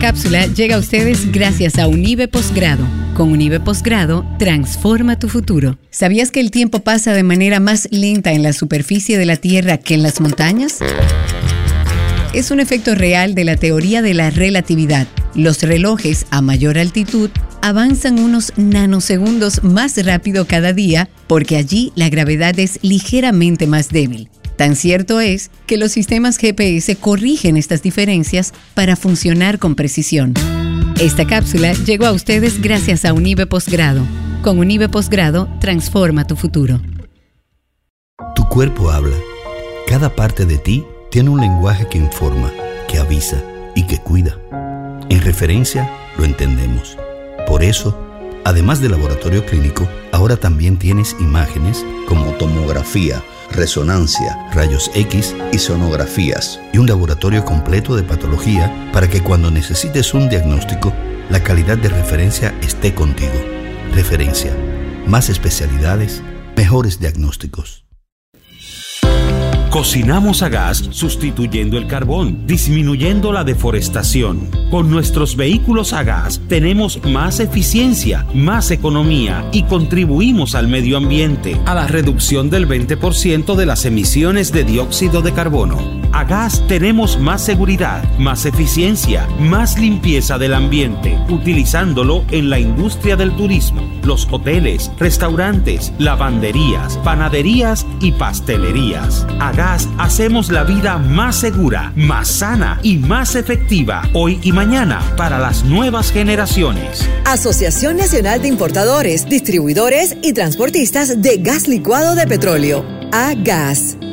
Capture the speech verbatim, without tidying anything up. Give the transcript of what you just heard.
cápsula llega a ustedes gracias a Unive Posgrado. Con Unive Posgrado, transforma tu futuro. ¿Sabías que el tiempo pasa de manera más lenta en la superficie de la Tierra que en las montañas? Es un efecto real de la teoría de la relatividad. Los relojes a mayor altitud avanzan unos nanosegundos más rápido cada día porque allí la gravedad es ligeramente más débil. Tan cierto es que los sistemas G P S corrigen estas diferencias para funcionar con precisión. Esta cápsula llegó a ustedes gracias a Unive Posgrado. Con Unive Posgrado, transforma tu futuro. Tu cuerpo habla. Cada parte de ti tiene un lenguaje que informa, que avisa y que cuida. En Referencia lo entendemos. Por eso, además de laboratorio clínico, ahora también tienes imágenes como tomografía, resonancia, rayos X y sonografías, y un laboratorio completo de patología para que cuando necesites un diagnóstico, la calidad de Referencia esté contigo. Referencia. Más especialidades, mejores diagnósticos. Cocinamos a gas sustituyendo el carbón, disminuyendo la deforestación. Con nuestros vehículos a gas tenemos más eficiencia, más economía y contribuimos al medio ambiente, a la reducción del veinte por ciento de las emisiones de dióxido de carbono. A gas tenemos más seguridad, más eficiencia, más limpieza del ambiente, utilizándolo en la industria del turismo, los hoteles, restaurantes, lavanderías, panaderías y pastelerías. A gas hacemos la vida más segura, más sana y más efectiva hoy y mañana para las nuevas generaciones. Asociación Nacional de Importadores, Distribuidores y Transportistas de Gas Licuado de Petróleo. A Gas.